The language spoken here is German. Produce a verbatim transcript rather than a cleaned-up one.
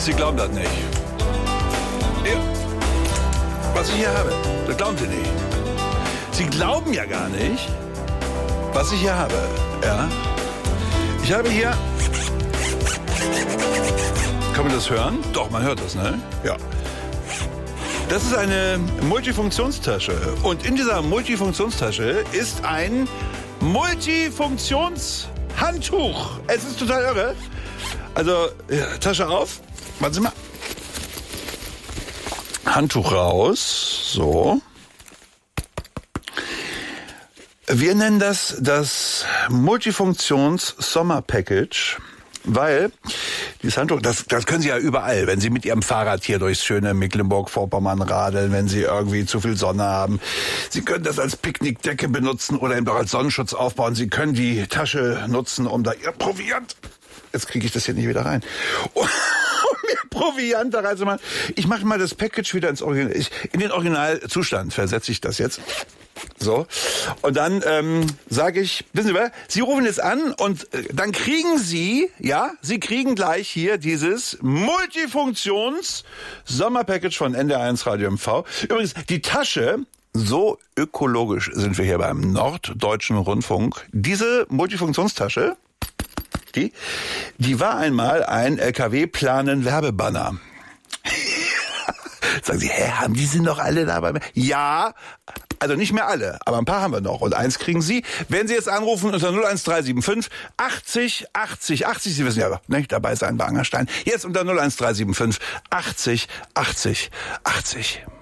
Sie glauben das nicht. Ja. Was ich hier habe, das glauben Sie nicht. Sie glauben ja gar nicht, was ich hier habe. Ja. Ich habe hier... Kann man das hören? Doch, man hört das, ne? Ja. Das ist eine Multifunktionstasche. Und in dieser Multifunktionstasche ist ein Multifunktionshandtuch. Es ist total irre. Also, ja, Tasche auf. Warten Sie mal. Handtuch raus. So. Wir nennen das das Multifunktions-Sommer-Package, weil dieses Handtuch, das, das können Sie ja überall, wenn Sie mit Ihrem Fahrrad hier durchs schöne Mecklenburg-Vorpommern radeln, wenn Sie irgendwie zu viel Sonne haben. Sie können das als Picknickdecke benutzen oder eben auch als Sonnenschutz aufbauen. Sie können die Tasche nutzen, um da Ihr Proviant... Jetzt kriege ich das hier nicht wieder rein. Um Ihr Proviant da reinzumachen. Ich mache mal das Package wieder ins Original. Ich, in den Originalzustand versetze ich das jetzt. So. Und dann ähm, sage ich, wissen Sie was, Sie rufen jetzt an und äh, dann kriegen Sie, ja, Sie kriegen gleich hier dieses Multifunktions-Sommerpackage von N D R eins Radio M V. Übrigens, die Tasche, so ökologisch sind wir hier beim Norddeutschen Rundfunk, diese Multifunktionstasche, die, die war einmal ein L K W-Planen-Werbebanner. Sagen Sie, hä, haben die sind doch alle dabei? Ja, also nicht mehr alle, aber ein paar haben wir noch. Und eins kriegen Sie, wenn Sie jetzt anrufen unter null eins drei sieben fünf achtzig achtzig achtzig, Sie wissen ja, ne, dabei ist ein Bangerstein. Jetzt unter null eins drei sieben fünf achtzig achtzig achtzig.